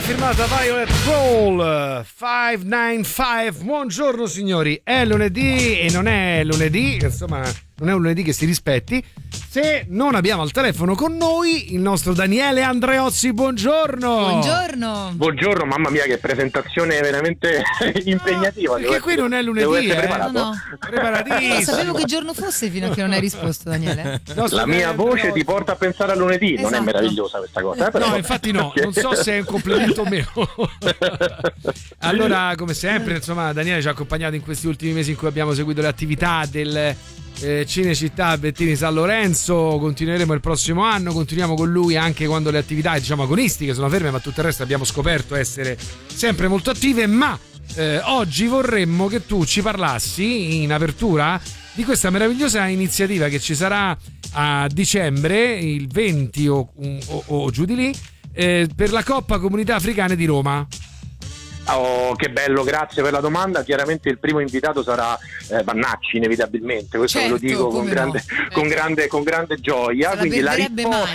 firmata Violet Roll 595. Buongiorno signori, è lunedì e non è lunedì, insomma non è un lunedì che si rispetti se non abbiamo al telefono con noi il nostro Daniele Andreozzi. Buongiorno. Buongiorno, mamma mia che presentazione veramente impegnativa. Perché qui non è lunedì, No. Preparatissimo. Non sapevo che giorno fosse fino a che non hai risposto, Daniele. La mia voce ti porta a pensare a lunedì, non è Esatto. meravigliosa questa cosa? Però... No, infatti no, non so se è un complimento o meno. Allora, come sempre, insomma, Daniele ci ha accompagnato in questi ultimi mesi in cui abbiamo seguito le attività del Cinecittà Bettini San Lorenzo. Continueremo il prossimo anno, continuiamo con lui anche quando le attività, diciamo, agonistiche sono ferme, ma tutto il resto abbiamo scoperto essere sempre molto attive. Ma oggi vorremmo che tu ci parlassi in apertura di questa meravigliosa iniziativa che ci sarà a dicembre, il 20 o giù di lì, per la Coppa Comunità Africane di Roma. Oh, che bello, grazie per la domanda. Chiaramente il primo invitato sarà Vannacci, inevitabilmente, questo certo, ve lo dico con grande gioia. Se quindi la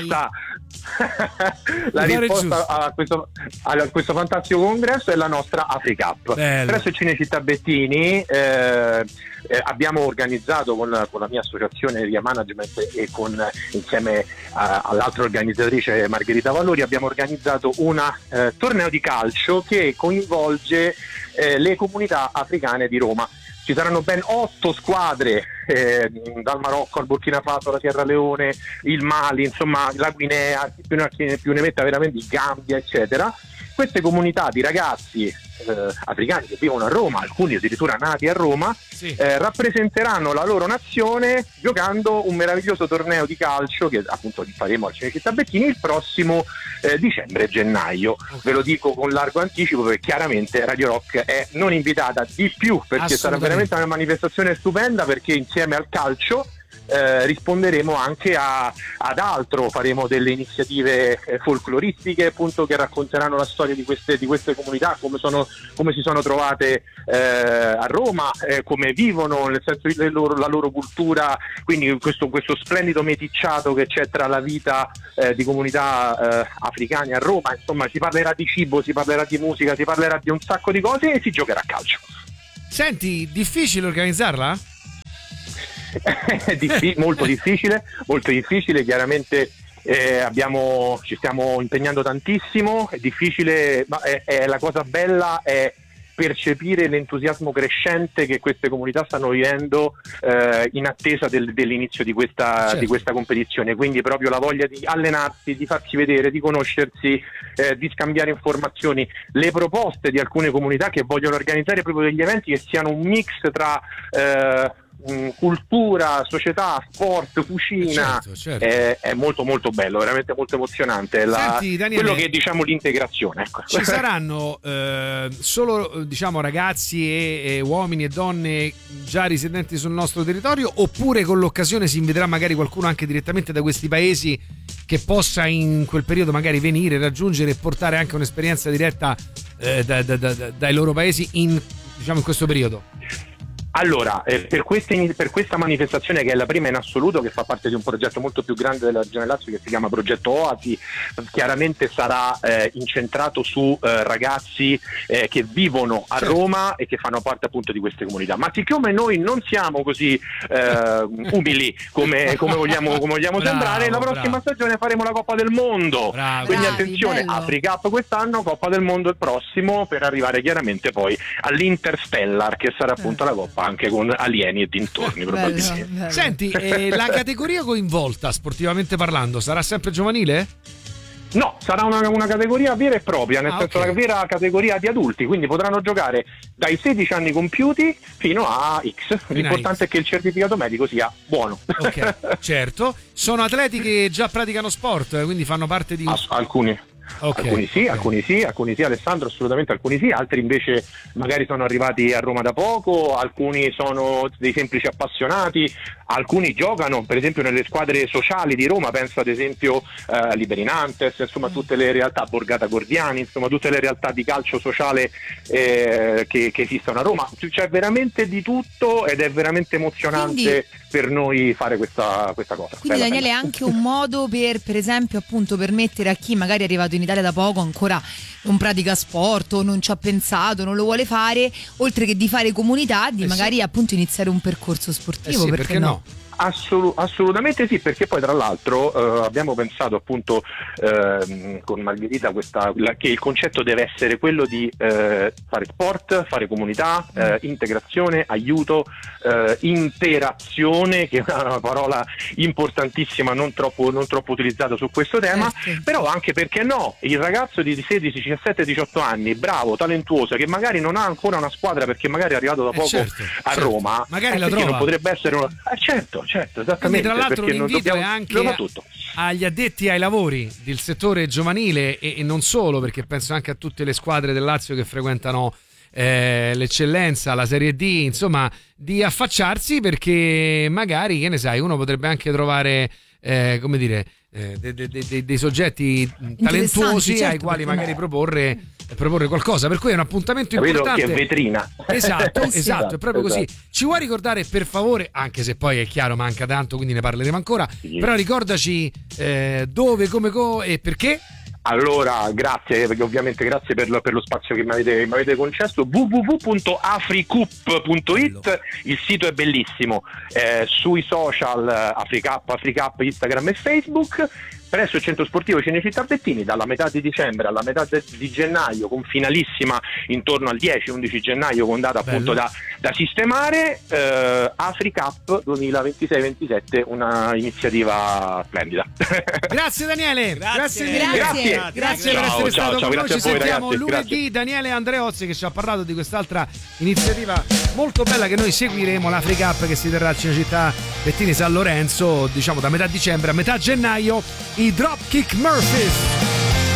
risposta a questo fantastico congresso è la nostra AfriCup. Presso il Cinecittà Bettini abbiamo organizzato con la mia associazione Ria Management e insieme all'altra organizzatrice Margherita Valori abbiamo organizzato un torneo di calcio che coinvolge le comunità africane di Roma. Ci saranno ben 8 squadre dal Marocco al Burkina Faso, la Sierra Leone, il Mali, insomma la Guinea, più ne metta veramente, il Gambia, eccetera. Queste comunità di ragazzi africani che vivono a Roma, alcuni addirittura nati a Roma, sì, rappresenteranno la loro nazione giocando un meraviglioso torneo di calcio che appunto faremo al Cinecittà Bettini il prossimo dicembre e gennaio. Okay. Ve lo dico con largo anticipo perché chiaramente Radio Rock è non invitata di più, perché sarà veramente una manifestazione stupenda, perché insieme al calcio risponderemo anche ad altro, faremo delle iniziative folcloristiche appunto che racconteranno la storia di queste comunità, come si sono trovate a Roma, come vivono, nel senso la loro cultura, quindi questo splendido meticciato che c'è tra la vita di comunità africane a Roma. Insomma, si parlerà di cibo, si parlerà di musica, si parlerà di un sacco di cose e si giocherà a calcio. Senti, difficile organizzarla? Molto difficile, chiaramente ci stiamo impegnando tantissimo, è difficile, ma la cosa bella è percepire l'entusiasmo crescente che queste comunità stanno vivendo in attesa dell'inizio di questa competizione, quindi proprio la voglia di allenarsi, di farsi vedere, di conoscersi, di scambiare informazioni, le proposte di alcune comunità che vogliono organizzare proprio degli eventi che siano un mix tra cultura, società, sport, cucina. Certo. È molto molto bello, veramente molto emozionante. Senti, Daniele, quello che diciamo l'integrazione, ecco. Ci saranno solo diciamo ragazzi e uomini e donne già risidenti sul nostro territorio, oppure con l'occasione si inviterà magari qualcuno anche direttamente da questi paesi che possa in quel periodo magari venire, raggiungere e portare anche un'esperienza diretta dai loro paesi in questo periodo? Allora, per questa manifestazione, che è la prima in assoluto, che fa parte di un progetto molto più grande della Regione Lazio che si chiama Progetto Oasi, chiaramente sarà incentrato su ragazzi che vivono a Roma e che fanno parte appunto di queste comunità. Ma siccome noi non siamo così umili come vogliamo sembrare, la prossima stagione faremo la Coppa del Mondo. Quindi attenzione, AfriCup quest'anno, Coppa del Mondo il prossimo, per arrivare chiaramente poi all'Interstellar, che sarà appunto la Coppa anche con alieni e dintorni, probabilmente. Bello. Senti, la categoria coinvolta sportivamente parlando sarà sempre giovanile? No, sarà una categoria vera e propria, nel senso la vera categoria di adulti, quindi potranno giocare dai 16 anni compiuti fino a X. L'importante è che il certificato medico sia buono. Ok, certo. Sono atleti che già praticano sport, quindi fanno parte di... Alcuni. Alcuni sì, Alessandro, assolutamente alcuni sì, altri invece magari sono arrivati a Roma da poco, alcuni sono dei semplici appassionati, alcuni giocano per esempio nelle squadre sociali di Roma, penso ad esempio a Liberinantes, insomma tutte le realtà, Borgata Gordiani, insomma tutte le realtà di calcio sociale che esistono a Roma. C'è veramente di tutto ed è veramente emozionante per noi fare questa cosa. Quindi Daniele, è anche un modo per esempio appunto permettere a chi magari è arrivato in Italia da poco ancora non pratica sport o non ci ha pensato, non lo vuole fare, oltre che di fare comunità, di magari appunto iniziare un percorso sportivo, sì, perché no? Assolutamente sì, perché poi tra l'altro abbiamo pensato appunto con Margherita che il concetto deve essere quello di fare sport, fare comunità, integrazione, aiuto, interazione, che è una parola importantissima, non troppo utilizzata su questo tema, però anche, perché no, il ragazzo di 16, 17, 18 anni, bravo, talentuoso, che magari non ha ancora una squadra perché magari è arrivato da poco a Roma, magari la trova. Non potrebbe essere certo, esattamente. Quindi, tra l'altro l'invito è anche tutto. agli addetti ai lavori del settore giovanile e non solo, perché penso anche a tutte le squadre del Lazio che frequentano l'eccellenza, la Serie D, insomma, di affacciarsi, perché magari, che ne sai, uno potrebbe anche trovare come dire dei soggetti talentuosi, certo, ai quali magari proporre qualcosa, per cui è un appuntamento importante. Che vetrina. Esatto, è proprio così. Ci vuoi ricordare, per favore, anche se poi è chiaro manca tanto, quindi ne parleremo ancora, però ricordaci dove, come e perché. Allora, grazie, perché ovviamente grazie per lo spazio che mi avete concesso. www.africup.it, il sito è bellissimo, sui social Africup, Instagram e Facebook, presso il centro sportivo Cinecittà Bettini, dalla metà di dicembre alla metà di gennaio, con finalissima intorno al 10-11 gennaio, con data appunto da sistemare. Africup 2026-27, una iniziativa splendida. Grazie Daniele, grazie per essere stato con noi. Ci sentiamo lunedì. Daniele Andreozzi, che ci ha parlato di quest'altra iniziativa molto bella che noi seguiremo, l'Africup, che si terrà a Cinecittà Bettini San Lorenzo, diciamo da metà dicembre a metà gennaio. I Dropkick Murphys.